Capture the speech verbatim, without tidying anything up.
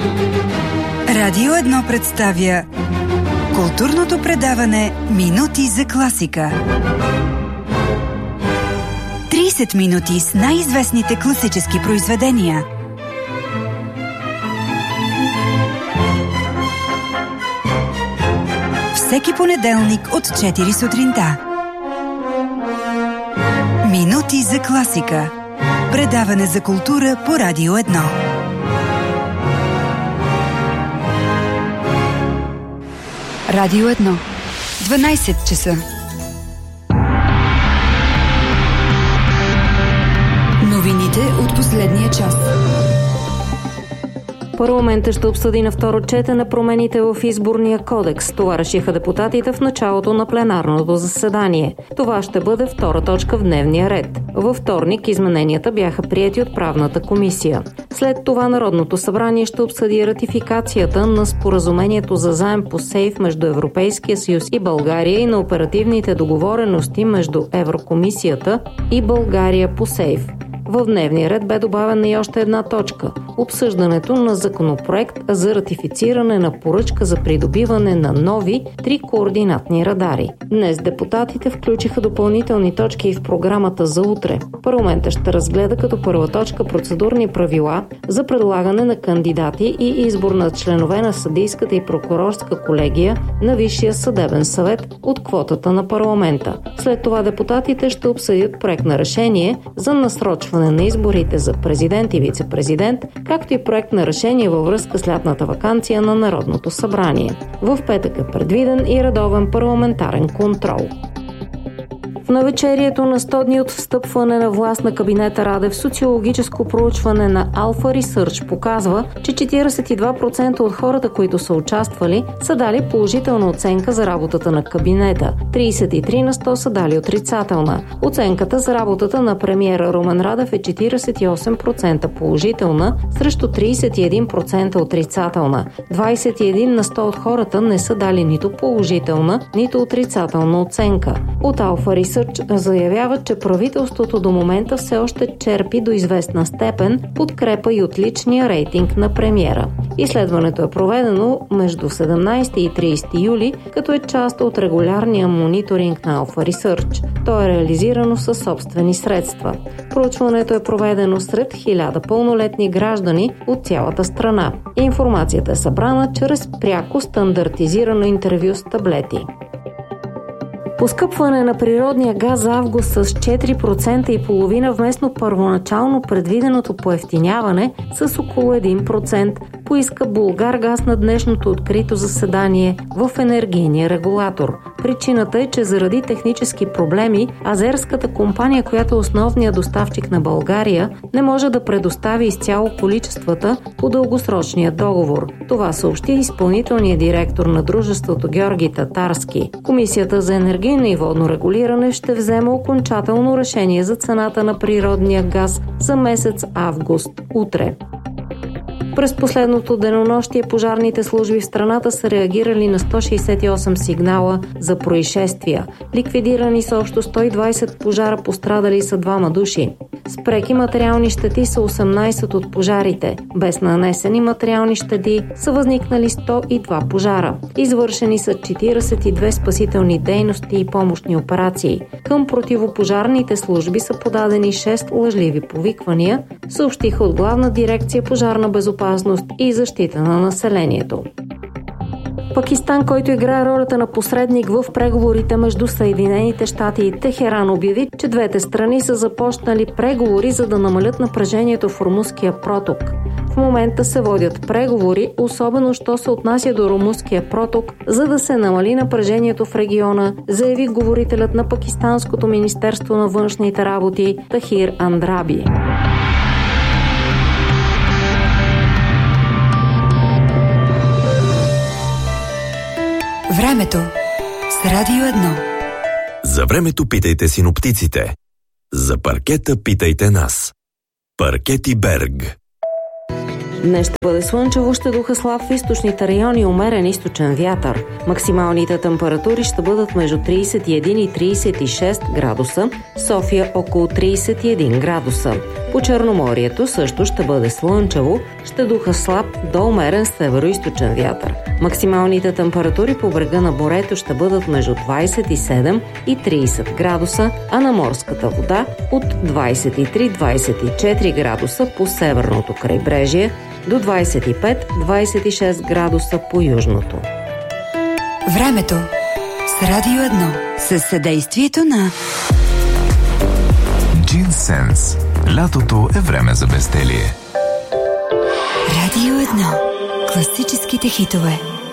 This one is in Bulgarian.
Радио едно представя културното предаване Минути за класика. трийсет минути с най-известните класически произведения. Всеки понеделник от четири сутринта. Минути за класика. Предаване за култура по Радио едно. Радио едно. дванайсет часа. Новините от последния час. Парламентът ще обсъди на второ четене промените в изборния кодекс. Това решиха депутатите в началото на пленарното заседание. Това ще бъде втора точка в дневния ред. Във вторник измененията бяха приети от правната комисия. След това Народното събрание ще обсъди ратификацията на споразумението за заем по сейф между Европейския съюз и България и на оперативните договорености между Еврокомисията и България по сейф. В дневния ред бе добавена и още една точка – обсъждането на законопроект за ратифициране на поръчка за придобиване на нови три координатни радари. Днес депутатите включиха допълнителни точки в програмата за утре. Парламентът ще разгледа като първа точка процедурни правила за предлагане на кандидати и избор на членове на съдийската и прокурорска колегия на Висшия съдебен съвет от квотата на парламента. След това депутатите ще обсъдят проект на решение за насрочване на изборите за президент и вице-президент, както и проект на решение във връзка с лятната ваканция на Народното събрание. В петък е предвиден и редовен парламентарен контрол. В навечерието на сто дни от встъпване на власт на кабинета Радев, социологическо проучване на Alpha Research показва, че четирийсет и два процента от хората, които са участвали, са дали положителна оценка за работата на кабинета. трийсет и три на сто са дали отрицателна. Оценката за работата на премиера Румен Радев е четирийсет и осем процента положителна, срещу трийсет и един процента отрицателна. двайсет и един на сто от хората не са дали нито положителна, нито отрицателна оценка. От Alpha Research заявяват, че правителството до момента все още черпи до известна степен подкрепа и от личния рейтинг на премиера. Изследването е проведено между седемнайсети и трийсети юли, като е част от регулярния мониторинг на Alpha Research. То е реализирано със собствени средства. Проучването е проведено сред хиляда пълнолетни граждани от цялата страна. Информацията е събрана чрез пряко стандартизирано интервю с таблети. Поскъпване на природния газ за август с четири процента и половина вместо първоначално предвиденото поевтиняване с около един процент, поиска Булгаргаз на днешното открито заседание в енергийния регулатор. Причината е, че заради технически проблеми азерската компания, която е основният доставчик на България, не може да предостави изцяло количествата по дългосрочния договор. Това съобщи изпълнителният директор на дружеството Георги Татарски. Комисията за енергийно и водно регулиране ще вземе окончателно решение за цената на природния газ за месец август утре. През последното денонощие пожарните служби в страната са реагирали на сто шейсет и осем сигнала за происшествия. Ликвидирани са общо сто и двайсет пожара, пострадали са двама души. С преки материални щети са осемнайсет от пожарите. Без нанесени материални щети са възникнали сто и два пожара. Извършени са четирийсет и две спасителни дейности и помощни операции. Към противопожарните служби са подадени шест лъжливи повиквания, съобщиха от Главна дирекция пожарна безопасност и защита на населението. Пакистан, който играе ролята на посредник в преговорите между Съединените щати и Техеран, обяви, че двете страни са започнали преговори, за да намалят напрежението в Ормузския проток. В момента се водят преговори, особено що се отнася до Ормузския проток, за да се намали напрежението в региона, заяви говорителят на Пакистанското министерство на външните работи Тахир Андраби. Времето с Радио едно. За времето питайте синоптиците. За паркета питайте нас. Паркети Берг. Днес ще бъде слънчево, ще духа слаб в източните райони, умерен източен вятър. Максималните температури ще бъдат между трийсет и един и трийсет и шест градуса, София около трийсет и един градуса. По Черноморието също ще бъде слънчево, ще духа слаб до умерен североизточен вятър. Максималните температури по брега на морето ще бъдат между двадесет и седем и тридесет градуса, а на морската вода от двадесет и три до двадесет и четири градуса по северното крайбрежие до двадесет и пет до двадесет и шест градуса по южното. Времето с Радио едно със съдействието на Джинсенс. Лятото е време за безделие. Радио едно. Класическите хитове.